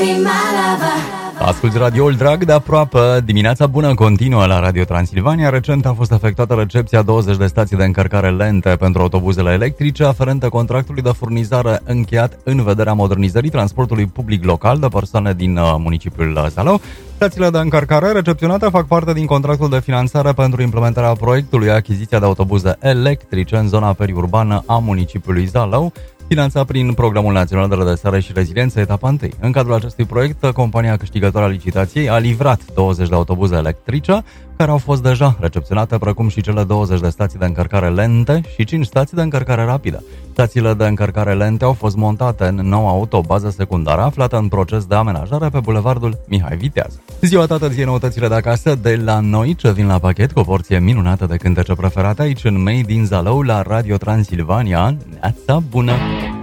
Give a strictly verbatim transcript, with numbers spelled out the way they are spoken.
Asculți radioul drag de aproape. Dimineața bună continuă la Radio Transilvania. Recent a fost efectuată recepția douăzeci de stații de încărcare lente pentru autobuzele electrice, aferentă contractului de furnizare încheiat în vederea modernizării transportului public local de persoane din uh, municipiul Zalău. Stațiile de încărcare recepționate fac parte din contractul de finanțare pentru implementarea proiectului achiziția de autobuze electrice în zona periurbană a municipiului Zalău, finanțat prin Programul Național de Redresare și Reziliență, etapa unu. În cadrul acestui proiect, compania câștigătoare a licitației a livrat douăzeci de autobuze electrice, care au fost deja recepționate, precum și cele douăzeci de stații de încărcare lente și cinci stații de încărcare rapidă. Stațiile de încărcare lente au fost montate în noua autobază secundară, aflată în proces de amenajare pe bulevardul Mihai Viteaz. Ziua ta, ție noutățile de acasă de la noi, ce vin la pachet cu o porție minunată de cântece preferate aici în Made in Zalău la Radio Transilvania. Neața bună!